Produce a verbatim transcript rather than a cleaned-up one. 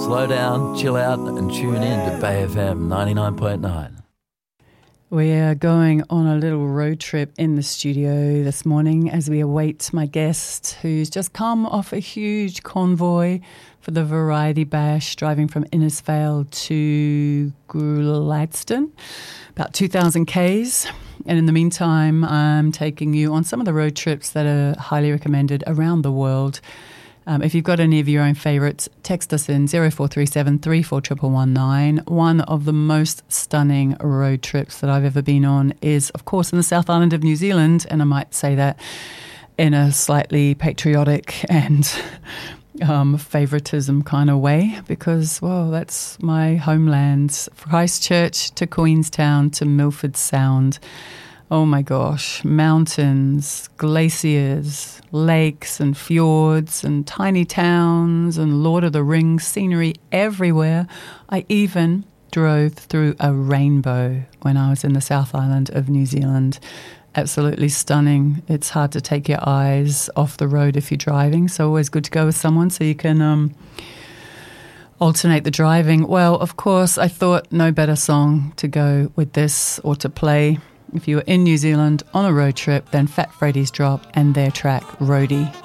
Slow down, chill out, and tune in to Bay F M ninety-nine point nine. We are going on a little road trip in the studio this morning as we await my guest who's just come off a huge convoy for the Variety Bash, driving from Innisfail to Gladstone, about two thousand kays. And in the meantime, I'm taking you on some of the road trips that are highly recommended around the world. Um, if you've got any of your own favourites, text us in zero four three seven three four one one one nine. One of the most stunning road trips that I've ever been on is, of course, in the South Island of New Zealand, and I might say that in a slightly patriotic and um, favouritism kind of way because, well, that's my homeland. Christchurch to Queenstown to Milford Sound. Oh my gosh, mountains, glaciers, lakes and fjords and tiny towns and Lord of the Rings scenery everywhere. I even drove through a rainbow when I was in the South Island of New Zealand. Absolutely stunning. It's hard to take your eyes off the road if you're driving, so always good to go with someone so you can um, alternate the driving. Well, of course, I thought no better song to go with this or to play if you were in New Zealand on a road trip than Fat Freddy's Drop and their track Roadie.